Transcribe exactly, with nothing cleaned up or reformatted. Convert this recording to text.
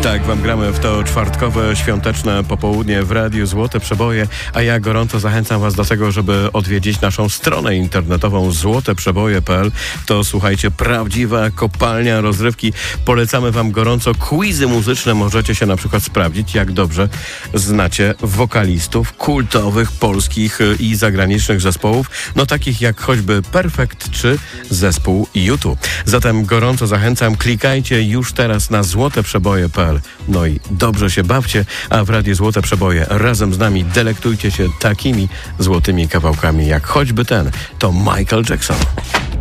Tak wam gramy w to czwartkowe, świąteczne popołudnie w Radiu Złote Przeboje, a ja gorąco zachęcam was do tego, żeby odwiedzić naszą stronę internetową złote przeboje kropka p l. To, słuchajcie, prawdziwa kopalnia rozrywki. Polecamy wam gorąco quizy muzyczne. Możecie się na przykład sprawdzić, jak dobrze znacie wokalistów kultowych polskich i zagranicznych zespołów, no takich jak choćby Perfekt czy zespół U dwa. Zatem gorąco zachęcam, klikajcie już teraz na złote przeboje kropka p l. No i dobrze się bawcie, a w Radiu Złote Przeboje razem z nami delektujcie się takimi złotymi kawałkami jak choćby ten. To Michael Jackson.